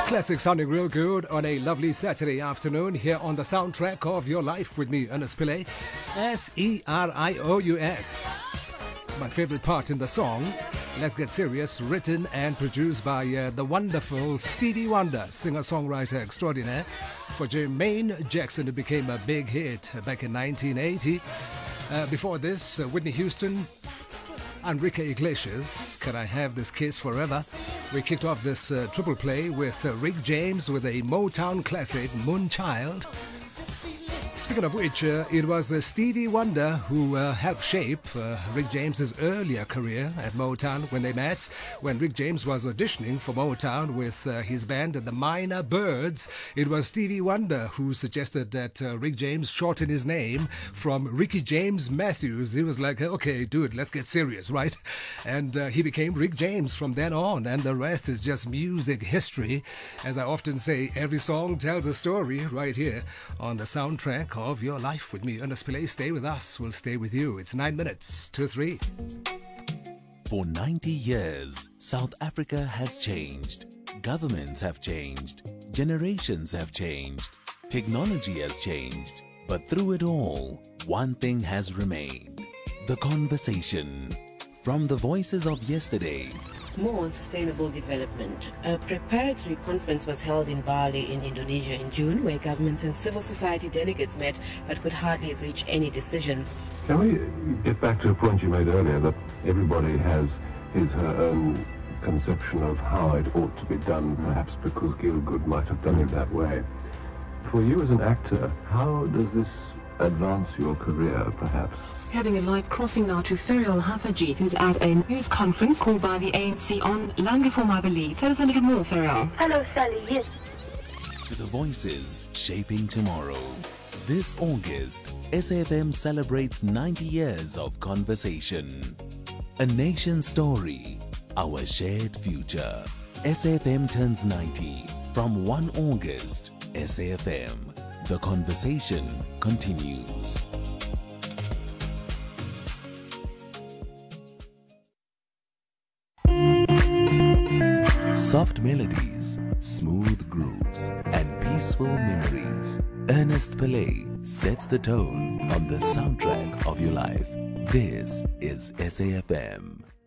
Classic sounding real good on a lovely Saturday afternoon here on the soundtrack of your life with me, Ernest Pillay. Serious. My favorite part in the song, Let's Get Serious, written and produced by the wonderful Stevie Wonder, singer-songwriter extraordinaire. For Jermaine Jackson, it became a big hit back in 1980. Before this, Whitney Houston, Enrique Iglesias, Can I Have This Kiss Forever? We kicked off this triple play with Rick James with a Motown classic, Moonchild. Speaking of which, it was Stevie Wonder who helped shape Rick James's earlier career at Motown when they met. When Rick James was auditioning for Motown with his band, the Minor Birds, it was Stevie Wonder who suggested that Rick James shorten his name from Ricky James Matthews. He was like, okay, dude, let's get serious, right? And he became Rick James from then on, and the rest is just music history. As I often say, every song tells a story right here on the soundtrack of your life with me, Ernest Pillay. Stay with us, we'll stay with you. It's 9 minutes to 3. For 90 years, South Africa has changed. Governments have changed. Generations have changed. Technology has changed. But through it all, one thing has remained: the conversation. From the voices of yesterday. More on sustainable development. A preparatory conference was held in Bali in Indonesia in June, where governments and civil society delegates met but could hardly reach any decisions. Can we get back to a point you made earlier, that everybody has her own conception of how it ought to be done, perhaps because Gielgud might have done it that way. For you as an actor, how does this advance your career, perhaps? Having a live crossing now to Ferial Hafaji, who's at a news conference called by the ANC on land reform, I believe. Tell us a little more, Ferial. Hello, Sally. Yes. To the voices shaping tomorrow. This August, SAFM celebrates 90 years of conversation. A nation's story, our shared future. SAFM turns 90 from 1 August. SAFM. The conversation continues. Soft melodies, smooth grooves, and peaceful memories. Ernest Pillay sets the tone on the soundtrack of your life. This is SAFM.